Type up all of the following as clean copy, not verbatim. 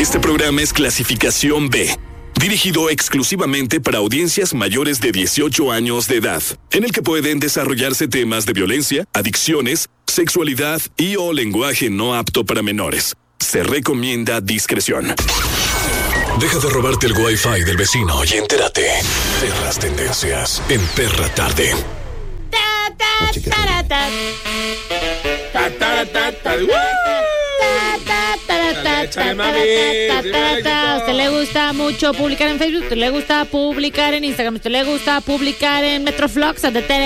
Este programa es clasificación B, dirigido exclusivamente para audiencias mayores de 18 años de edad, en el que pueden desarrollarse temas de violencia, adicciones, sexualidad y o lenguaje no apto para menores. Se recomienda discreción. Deja de robarte el Wi-Fi del vecino y entérate de las tendencias en Perra Tarde. ¿A usted le gusta mucho publicar en Facebook? ¿A usted le gusta publicar en Instagram? ¿A usted le gusta publicar en Metroflux?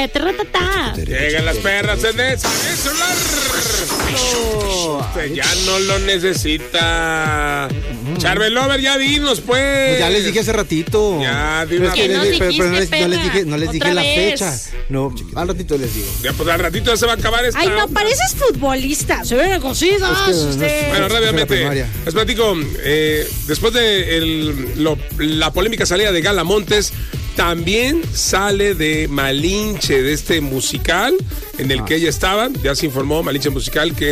Llegan las perras en el celular. Usted ya no lo necesita. Charbel Lover, ya dinos, pues. Ya les dije hace ratito. Ya, dinos. Pero no les dije la fecha. No, al ratito les digo. Ya, pues al ratito ya se va a acabar esta. Ay, no, pareces futbolista. Se ven cositas. Bueno, rápidamente, les platico. Después de la polémica salida de Gala Montes, también sale de Malinche, de este musical en el que ella estaba. Ya se informó, Malinche Musical, que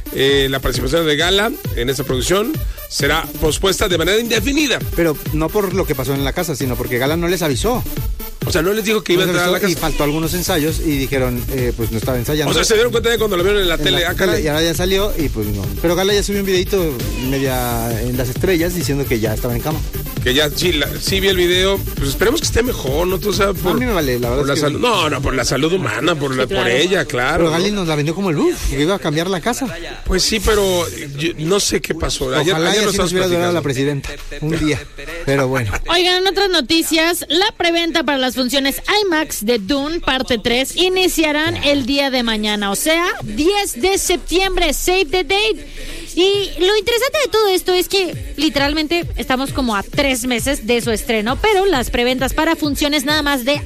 la participación de Gala en esta producción será pospuesta de manera indefinida. Pero no por lo que pasó en la casa, sino porque Gala no les avisó. O sea, no les dijo que iba a entrar a la casa. Y faltó algunos ensayos y dijeron, pues no estaba ensayando. O sea, se dieron cuenta de cuando lo vieron en la tele. Y ahora ya salió y pues no. Pero Gala ya subió un videito media en las estrellas diciendo que ya estaba en cama. Que ya, sí vi el video. Pues esperemos que esté mejor, ¿no? Tú sabes, a mí me vale, la verdad. No, por la salud humana, por ella, claro. Pero Gali nos la vendió como el que iba a cambiar la casa. Pues sí, pero yo no sé qué pasó. Ojalá ayer nos hubiera durado la presidenta un día. Pero bueno. Oigan, en otras noticias, la preventa para las funciones IMAX de Dune parte 3 iniciarán el día de mañana, o sea, 10 de septiembre, save the date. Y lo interesante de todo esto es que literalmente estamos como a 3 meses de su estreno, pero las preventas para funciones nada más de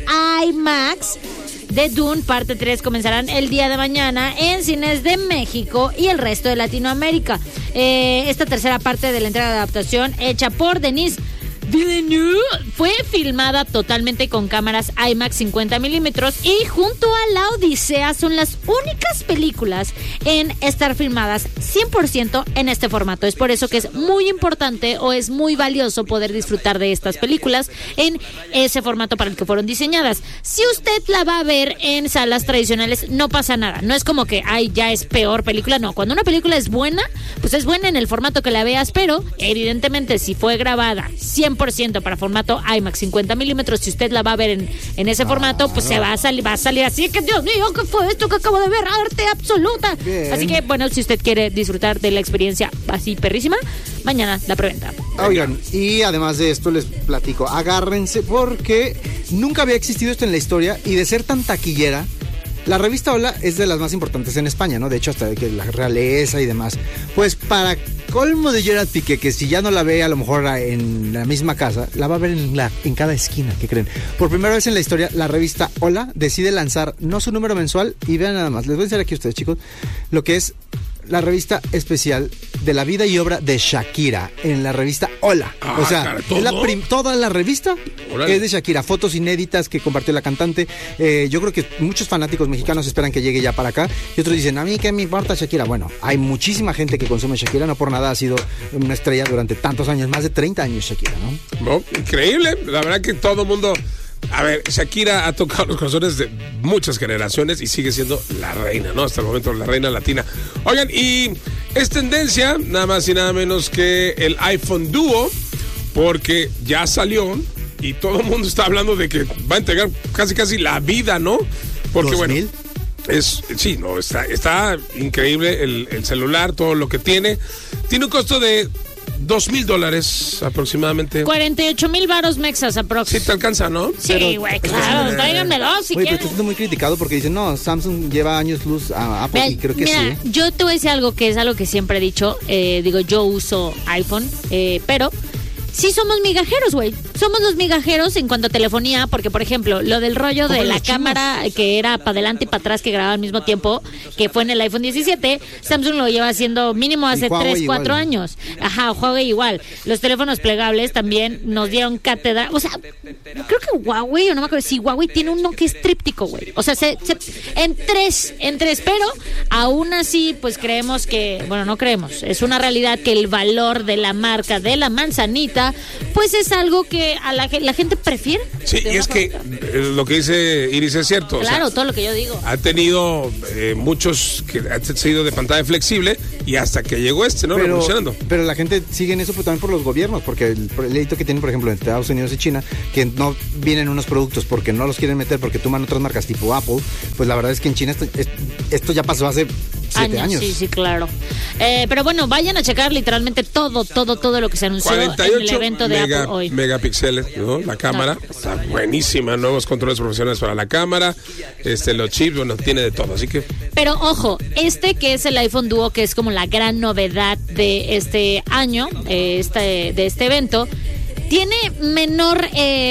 IMAX de Dune parte 3 comenzarán el día de mañana en cines de México y el resto de Latinoamérica. Esta tercera parte de la entrega de adaptación, hecha por Denis Villeneuve, fue filmada totalmente con cámaras IMAX 50 milímetros y junto a La Odisea son las únicas películas en estar filmadas 100% en este formato. Es por eso que es muy importante o es muy valioso poder disfrutar de estas películas en ese formato para el que fueron diseñadas. Si usted la va a ver en salas tradicionales, no pasa nada. No es como que, ya es peor película. No, cuando una película es buena, pues es buena en el formato que la veas, pero evidentemente si fue grabada 100% para formato IMAX 50 milímetros, si usted la va a ver en ese formato, pues se va a salir así, que Dios mío, ¿qué fue esto que acabo de ver? Arte absoluta. Bien. Así que, bueno, si usted quiere disfrutar de la experiencia así perrísima, mañana la preventa. Oigan, y además de esto les platico, agárrense porque nunca había existido esto en la historia y de ser tan taquillera, la revista Hola es de las más importantes en España, ¿no? De hecho, hasta que la realeza y demás. Pues para colmo de Gerard Piqué, que si ya no la ve a lo mejor en la misma casa, la va a ver en cada esquina, ¿qué creen? Por primera vez en la historia, la revista Hola decide lanzar no su número mensual, y vean nada más, les voy a enseñar aquí a ustedes, chicos, lo que es la revista especial de la vida y obra de Shakira en la revista Hola. O sea, es toda la revista es de Shakira, fotos inéditas que compartió la cantante. Yo creo que muchos fanáticos mexicanos esperan que llegue ya para acá y otros dicen, a mí qué me importa Shakira. Bueno, hay muchísima gente que consume Shakira, no por nada ha sido una estrella durante tantos años, más de 30 años Shakira, ¿no? Increíble, la verdad que todo el mundo... A ver, Shakira ha tocado los corazones de muchas generaciones y sigue siendo la reina, ¿no? Hasta el momento la reina latina. Oigan, y es tendencia nada más y nada menos que el iPhone Duo, porque ya salió y todo el mundo está hablando de que va a entregar casi la vida, ¿no? Porque 2000. Bueno, está increíble el celular, todo lo que tiene. Tiene un costo de $2,000 aproximadamente. 48,000 varos mexas aproximadamente. Sí te alcanza, ¿no? Sí, güey, claro, tráiganme dos si quieren. Pero está siendo muy criticado porque dicen, no, Samsung lleva años luz a Apple y creo que mira, sí. Yo te voy a decir algo que es algo que siempre he dicho, yo uso iPhone, pero sí somos migajeros, güey. somos los migajeros en cuanto a telefonía, porque por ejemplo, lo del rollo de la cámara que era para adelante y para atrás que grababa al mismo tiempo, que fue en el iPhone 17, Samsung lo lleva haciendo mínimo hace 3, 4 años. Ajá, Huawei igual. Los teléfonos plegables también nos dieron cátedra. O sea, creo que Huawei, o no me acuerdo si Huawei tiene uno que es tríptico, güey. O sea, en tres, pero aún así, pues creemos que, bueno, no creemos, es una realidad que el valor de la marca de la manzanita, pues es algo que a la gente prefiere. Sí, y es que lo que dice Iris es cierto. Claro, o sea, todo lo que yo digo. ha tenido muchos que han sido de pantalla flexible y hasta que llegó ¿no? Revolucionando. Pero la gente sigue en eso también por los gobiernos, porque el éxito que tienen, por ejemplo, en Estados Unidos y China, que no vienen unos productos porque no los quieren meter, porque toman otras marcas tipo Apple, pues la verdad es que en China esto ya pasó hace 7 años. Sí, claro. Pero bueno, vayan a checar literalmente todo lo que se anunció en el evento de Apple hoy. Megapíxeles, ¿no? La cámara está buenísima, nuevos controles profesionales para la cámara, los chips, bueno, tiene de todo, así que... Pero ojo, que es el iPhone Duo, que es como la gran novedad de este año, de este evento, tiene menor,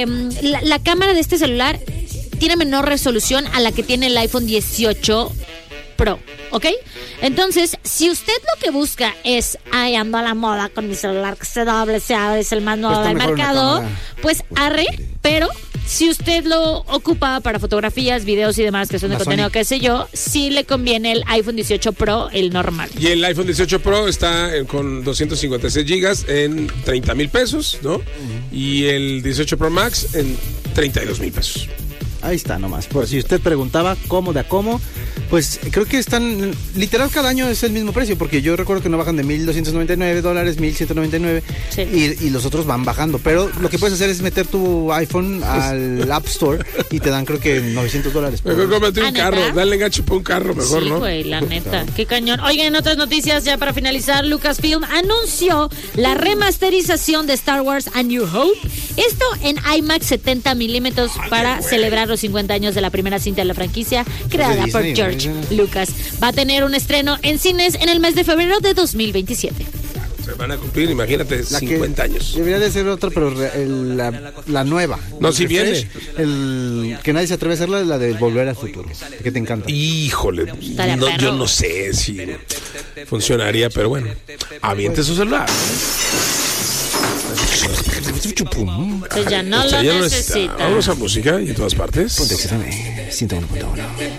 la cámara de este celular tiene menor resolución a la que tiene el iPhone 18 Pro, ¿ok? Entonces, si usted lo que busca es, ando a la moda con mi celular que se doble, se abre, es el más nuevo del mercado, pues arre, pero si usted lo ocupa para fotografías, videos y demás que son de contenido, qué sé yo, sí le conviene el iPhone 18 Pro, el normal. Y el iPhone 18 Pro está con 256 gigas en 30,000 pesos, ¿no? Y el 18 Pro Max en 32,000 pesos. Ahí está nomás. Por si usted preguntaba cómo de a cómo, pues creo que están, literal cada año es el mismo precio, porque yo recuerdo que no bajan de $1,299, $1,199, sí. y los otros van bajando. Pero lo que puedes hacer es meter tu iPhone al App Store y te dan creo que $900. Mejor cómprate un carro, dale enganche para un carro mejor, sí, ¿no? Güey, la neta, qué cañón. Oigan, en otras noticias, ya para finalizar, Lucasfilm anunció la remasterización de Star Wars A New Hope. Esto en IMAX 70 milímetros para celebrar los 50 años de la primera cinta de la franquicia creada por George Lucas. Va a tener un estreno en cines en el mes de febrero de 2027. Se van a cumplir, imagínate, 50 años. Debería de ser otra, pero la nueva. No, si viene. El que nadie se atreve a hacerla es la de Volver al Futuro, que te encanta. Híjole, yo no sé si funcionaría, pero bueno, aviente su celular. Pues ya no lo necesita. Vamos a música y en todas partes. Ponte XFM 101.1.